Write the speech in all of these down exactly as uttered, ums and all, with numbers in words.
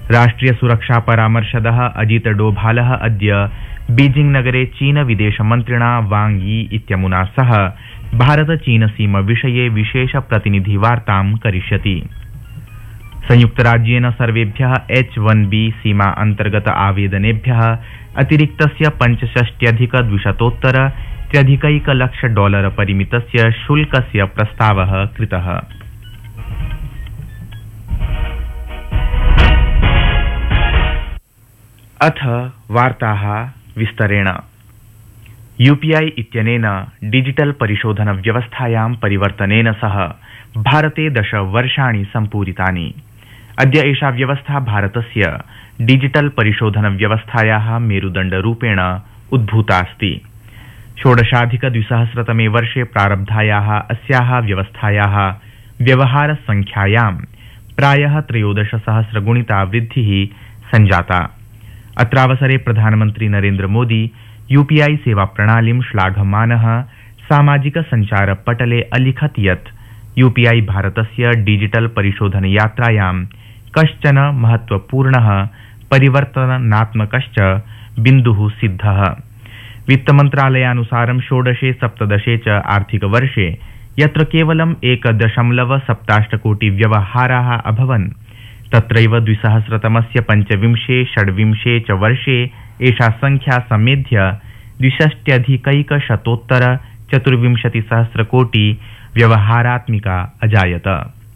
राष्ट्रियसुरक्षापरामर्शदः अजित डोभालः अद्य बीजिंग नगरे चीन विदेशमन्त्रिणा वांग यी इत्यमुना सह भारत चीन सीमा विषये विशेष प्रतिनिधिवार्तां करिष्यति। संयुक्तराज्येन सर्वेभ्यः एच वन बी सीमा अंतर्गत आवेदनेभ्यः अतिरिक्तस्य पंचषष्ट्यधिक द्विशतोत्तर त्र्यधिकैकलक्ष डॉलर परिमितस्य शुल्कस्य प्रस्तावः कृतः। अथ वार्ताः विस्तरेण। यूपीआई इत्यनेन डिजिटल परिशोधन व्यवस्थायां परिवर्तनेन सह भारते दश वर्षाणि सम्पूरितानि। अद्य एषा व्यवस्था भारतस्य डिजिटल परिशोधन व्यवस्थायाः मेरुदण्डरूपेण उद्भूता अस्ति। षोडशाधिक द्विसहस्रतमे वर्षे प्रारब्धायाः अस्याः व्यवस्थायाः व्यवहार संख्यायां प्रायः त्रयोदश सहस्रगुणिता वृद्धिः संजाता। अत्रावसरे प्रधानमन्त्री नरेन्द्र मोदी यूपीआई सेवा प्रणालीं श्लाघमानः सामाजिक संचार पटले अलिखत् यत् यूपीआई भारतस्य डिजिटल परिशोधन यात्रायां कश्चन महत्वपूर्णः परिवर्तनात्मकश्च बिन्दुः सिद्धः। वित्तमन्त्रालयानुसारं षोडशे सप्तदशे च आर्थिकवर्षे यत्र केवलम् एक दशमलव सप्ताष्ट कोटि व्यवहाराः अभवन् तत्रैव द्विसहस्रतमस्य पञ्चविंशे षड्विंशे च वर्षे एषा संख्या समेध्य द्विषष्ट्यधिकैकशतोत्तर चतुर्विंशतिसहस्रकोटि व्यवहारात्मिका अजायत।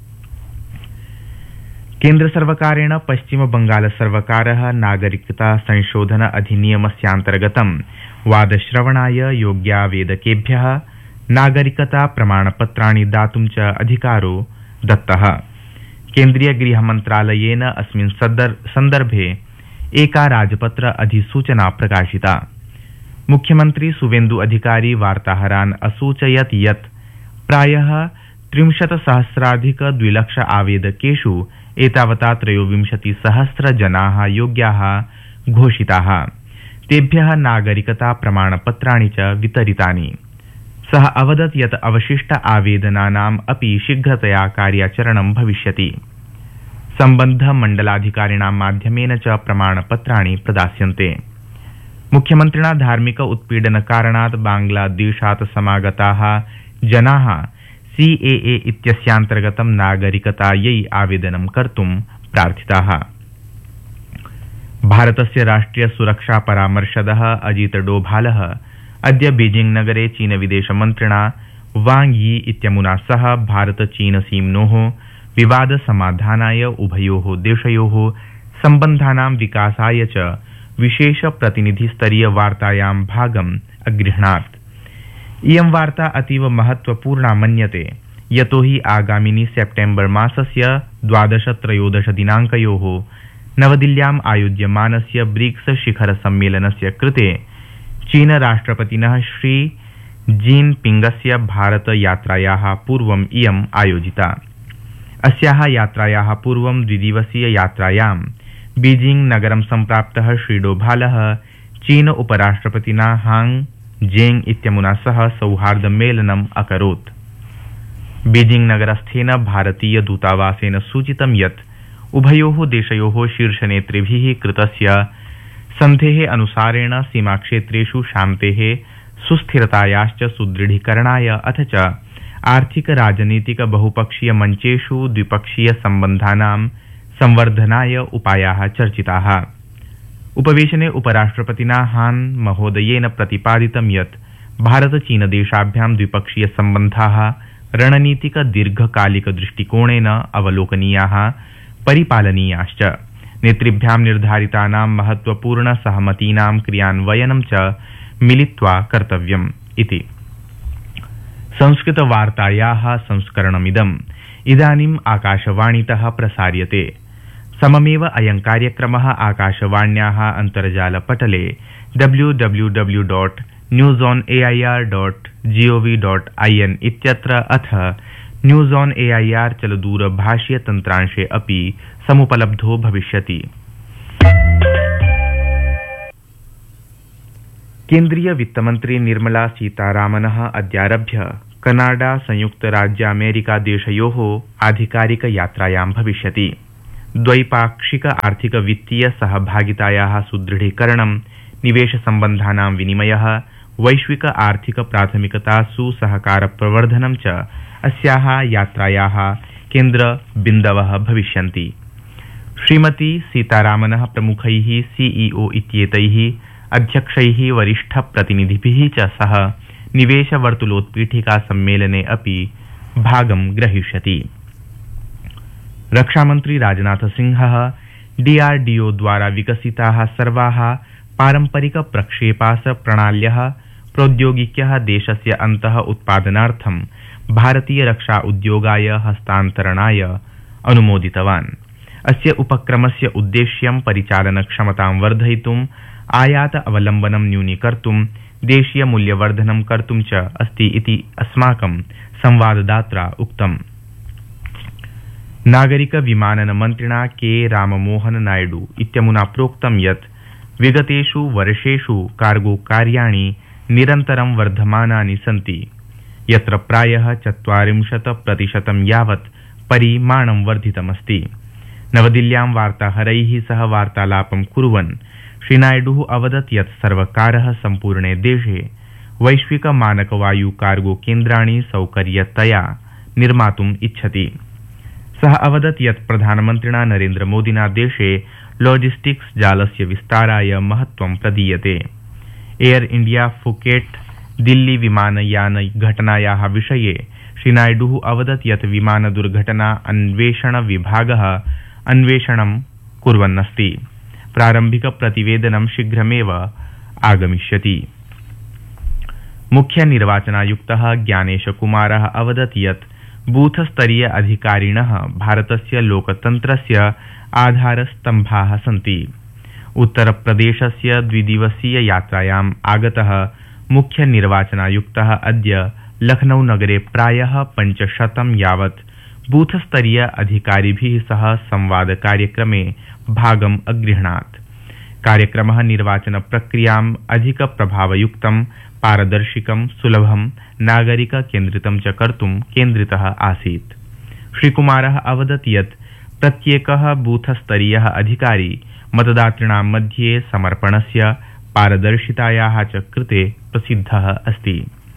केन्द्रसर्वकारेण पश्चिमबंगालसर्वकारः नागरिकता संशोधन अधिनियमस्यान्तर्गतं वादश्रवणाय योग्यावेदकेभ्यः नागरिकता प्रमाणपत्राणि दातुं च अधिकारो दत्तः। केन्द्रीय गृहमन्त्रालयेन अस्मिन् सन्दर्भे एका राजपत्र अधिसूचना प्रकाशिता। मुख्यमन्त्री सुवेन्दु अधिकारी वार्ताहरान् असूचयत् यत् प्रायः त्रिंशत् सहस्राधिक द्विलक्ष आवेदकेषु एतावता त्रयोविंशति सहस्र जनाः योग्याः घोषिताः। तेभ्यः नागरिकता प्रमाणपत्राणि च वितरितानि। सः अवदत् यत् अवशिष्ट आवेदनानाम् अपि शीघ्रतया कार्याचरणं भविष्यति। सम्बन्ध मण्डलाधिकारिणां माध्यमेन च प्रमाणपत्राणि प्रदास्यन्ते। मुख्यमन्त्रिणा धार्मिक उत्पीडनकारणात् बांग्लादेशात् समागताः जनाः सीएए इत्यस्यान्तर्गतं नागरिकतायै आवेदनं कर्तुं प्रार्थिताः। भारतस्य राष्ट्रिय सुरक्षा परामर्शदः अजित डोभालः अद्य बीजिंग नगरे चीन विदेशमन्त्रिणा वांग यी इत्यमुना सह भारत चीन सीम्नोः विवाद समाधानाय उभयोः देशयोः सम्बन्धानां विकासाय च विशेष प्रतिनिधिस्तरीय वार्तायां भागम् अगृह्णात्। इयं वार्ता अतीव महत्वपूर्णा मन्यते यतोहि आगामिनि सेप्टेम्बर मासस्य द्वादश त्रयोदश दिनाङ्कयोः नवदिल्ल्याम् आयोज्यमानस्य ब्रिक्स शिखर सम्मेलनस्य कृते चीन राष्ट्रपतिनः शी जिनपिंगस्य भारत यात्रायाः पूर्वम् इयम् आयोजिता। अस्याः यात्रायाः पूर्वं द्विदिवसीय यात्रायां बीजिंग नगरं सम्प्राप्तः श्री डोभालः चीन उपराष्ट्रपतिना हांग जेंग इत्यमुना सह सौहार्दमेलनम् अकरोत्। बीजिंग नगरस्थेन भारतीय दूतावासेन सूचितं यत् उभयोः देशयोः शीर्षनेतृभिः कृतस्य सन्धेः अनुसारेण सीमाक्षेत्रेषु शान्तेः सुस्थिरतायाश्च सुदृढीकरणाय अथ च आर्थिक राजनीतिक बहुपक्षीय मञ्चेषु द्विपक्षीय सम्बन्धानां संवर्धनाय उपायाः चर्चिताः। उपवेशने उपराष्ट्रपतिना हान महोदयेन प्रतिपादितं यत् भारत चीन देशाभ्यां द्विपक्षीय सम्बन्धाः रणनीतिक दीर्घकालिक दृष्टिकोणेन अवलोकनीयाः परिपालनीयाश्च। नेतृभ्यां निर्धारितानां महत्वपूर्ण सहमतीनां क्रियान्वयनं च मिलित्वा कर्तव्यम् इति। संस्कृतवार्तायाः संस्करणमिदम् इदानीम् आकाशवाणीतः प्रसार्यते। सममेव अयं कार्यक्रमः आकाशवाण्याः अन्तर्जालपटले W W W dot news on A I R dot gov dot I N इत्यत्र अथ news on A I R चलदूरभाषीय तन्त्रांशे अपि समुपलब्धो भविष्यति। केन्द्रीय वित्तमन्त्री निर्मला सीतारामनः अद्यारभ्य कनाडा संयुक्तराज्यामेरिका देशयोः आधिकारिक यात्रायां भविष्यति। द्वैपाक्षिक आर्थिक वित्तीय सहभागितायाः सुदृढीकरणं, निवेश सम्बन्धानां विनिमयः, वैश्विक आर्थिक प्राथमिकतासु सहकार प्रवर्धनं च अस्याः यात्रायाः केन्द्रबिन्दवः भविष्यन्ति। श्रीमती सीतारामनः प्रमुखैः सीईओ इत्येतैः अध्यक्षैः वरिष्ठप्रतिनिधिभिः च सह निवेशवर्तुलोत्पीठिका सम्मेलने अपि भागं ग्रहीष्यति। रक्षामन्त्री राजनाथ सिंहः डीआरडीओ द्वारा विकसिताः सर्वाः पारम्परिक प्रक्षेपास प्रणाल्यः प्रौद्योगिक्यः देशस्य अन्तः उत्पादनार्थं भारतीय रक्षा उद्योगाय हस्तान्तरणाय अनुमोदितवान्। अस्य उपक्रमस्य उद्देश्यं परिचालनक्षमतां वर्धयितुम्, आयात अवलम्बनं न्यूनीकर्तुं, देशीय मूल्यवर्धनं कर्तुं च अस्ति इति अस्माकं संवाददात्रा उक्तम्। नागरिक विमानन मन्त्रिणा के राममोहन नायडू इत्यमुना प्रोक्तं यत् विगतेषु वर्षेषु कार्गो कार्याणि निरन्तरं वर्धमानानि सन्ति, यत्र प्रायः चत्वारिंशत् प्रतिशतं यावत् परिमाणं वर्धितमस्ति। नवदिल्ल्यां वार्ताहरैः सह वार्तालापं कुर्वन् श्रीनायडू अवदत् यत् सर्वकारः सम्पूर्णे देशे वैश्विक मानकवायु कार्गो केन्द्राणि सौकर्यतया निर्मातुम् इच्छति। सः अवदत् यत् प्रधानमन्त्रिणा नरेन्द्रमोदिना देशे लॉजिस्टिक्स जालस्य विस्ताराय महत्त्वं प्रदीयते। एयर इंडिया फुकेट दिल्ली विमानयान घटनायाः विषये श्रीनायडू अवदत् यत् विमानदुर्घटना अन्वेषण विभागः अन्वेषणं कुर्वन्नस्ति। प्रारम्भिक प्रतिवेदनं शीघ्रमेव आगमिष्यति। मुख्य निर्वाचनायुक्तः ज्ञानेशकुमारः अवदत् यत् बूथस्तरीय अधिकारिणः भारतस्य लोकतन्त्रस्य आधारस्तम्भाः सन्ति। उत्तरप्रदेशस्य द्विदिवसीय यात्रायाम् आगतः मुख्य निर्वाचनायुक्तः अद्य लखनऊ नगरे प्रायः पञ्चशतं यावत् बूथस्तरीय अधिकारिभिः सह संवादकार्यक्रमे भागम् अगृह्णात्। कार्यक्रमः निर्वाचन प्रक्रियाम् अधिक प्रभावयुक्तं, पारदर्शिकं, सुलभं, नागरिक केन्द्रितं च कर्तुं केन्द्रितः आसीत्। श्रीकुमारः अवदत् यत् प्रत्येकः बूथस्तरीयः अधिकारी मतदातॄणां मध्ये समर्पणस्य, पारदर्शितायाः च कृते प्रसिद्धः अस्ति।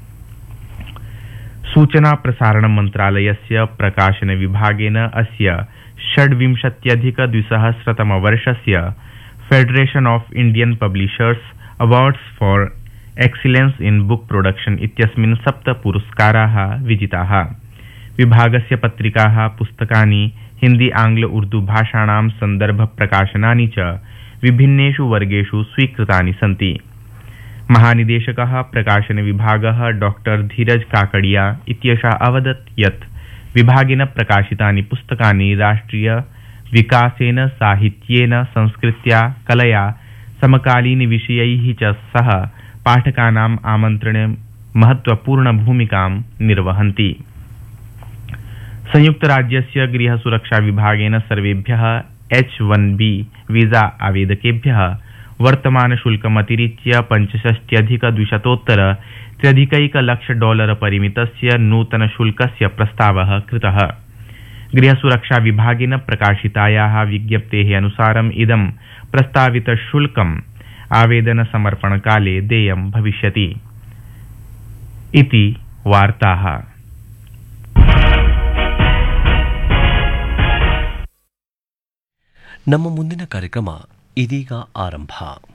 सूचना प्रसारण मन्त्रालयस्य प्रकाशन विभागेन अस्य षड्विंशत्यधिक द्विसहस्रतमवर्षस्य federation of Indian publishers awards for excellence in book production इत्यस्मिन् सप्त पुरस्काराः विजिताः। विभागस्य पत्रिकाः, पुस्तकानि, हिंदी आंग्ल उर्दू भाषाणां संदर्भ प्रकाशनानि च विभिन्नेषु वर्गेषु स्वीकृतानि सन्ति। महानिदेशकः प्रकाशन विभागः डॉक्टर धीरज काकड़िया इत्येषः अवदत् यत् विभागेन प्रकाशितानि पुस्तकानि राष्ट्रिय विकासेन, साहित्येन, संस्कृत्या, कलया, समकालीनविषयैः च सह पाठकानाम् आमन्त्रणे महत्वपूर्ण भूमिकां निर्वहन्ति। संयुक्त राज्यस्य गृह सुरक्षा विभागेन सर्वेभ्यः एच वन बी वीजा आवेदकेभ्यः वर्तमान शुल्कमतिरिच्य पञ्चषष्ट्यधिक द्विशतोत्तर त्र्यधिकैक लक्ष डॉलर परिमितस्य नूतन शुल्कस्य प्रस्तावः कृतः। गृह सुरक्षा विभागेन प्रकाशितायाः विज्ञप्तेः अनुसारम् इदं प्रस्तावित शुल्कम् आवेदन समर्पणकाले देयं भविष्यति। इति वार्ताः। ನಮ್ಮ ಮುಂದಿನ ಕಾರ್ಯಕ್ರಮ ಇದೀಗ ಆರಂಭ।